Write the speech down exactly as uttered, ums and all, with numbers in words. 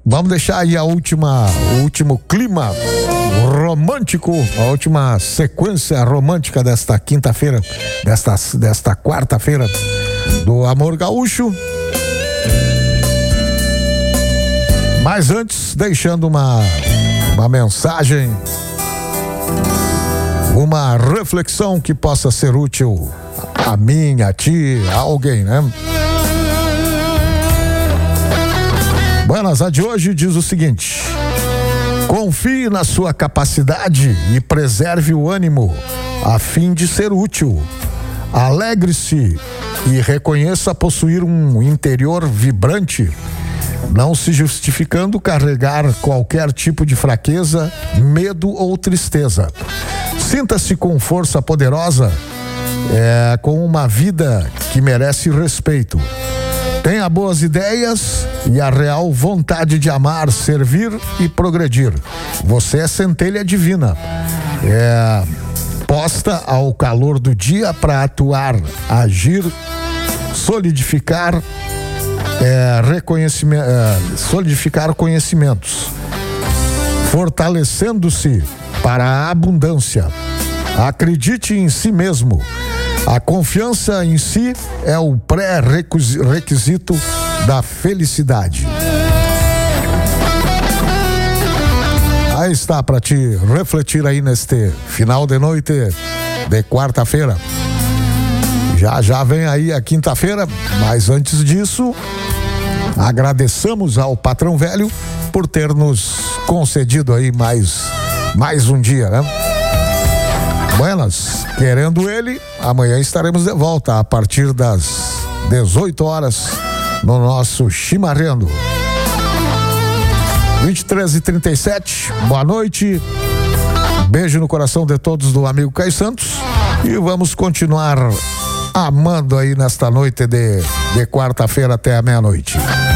vamos deixar aí a última, o último clima romântico, a última sequência romântica desta quinta-feira, desta, desta quarta-feira do Amor Gaúcho. Mas antes, deixando uma, uma mensagem, uma reflexão que possa ser útil a mim, a ti, a alguém, né? Buenas, a de hoje diz o seguinte: confie na sua capacidade e preserve o ânimo a fim de ser útil. Alegre-se e reconheça possuir um interior vibrante, não se justificando carregar qualquer tipo de fraqueza, medo ou tristeza. Sinta-se com força poderosa, é, com uma vida que merece respeito. Tenha boas ideias e a real vontade de amar, servir e progredir. Você é centelha divina, é, posta ao calor do dia para atuar, agir, solidificar, é, reconhecimento, é, solidificar conhecimentos, fortalecendo-se para a abundância. Acredite em si mesmo. A confiança em si é o pré-requisito da felicidade. Aí está para te refletir aí neste final de noite de quarta-feira. Já já vem aí a quinta-feira, mas antes disso, agradeçamos ao Patrão Velho por ter nos concedido aí mais, mais um dia, né? Buenas, querendo ele, amanhã estaremos de volta a partir das dezoito horas no nosso Chimarrando. vinte e três e trinta e sete, boa noite, beijo no coração de todos do amigo Caio Santos e vamos continuar amando aí nesta noite de, de quarta-feira até a meia-noite.